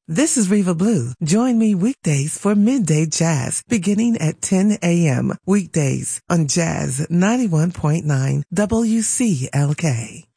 This is Reva Blue. Join me weekdays for Midday Jazz beginning at 10 a.m. Weekdays on Jazz 91.9 WCLK.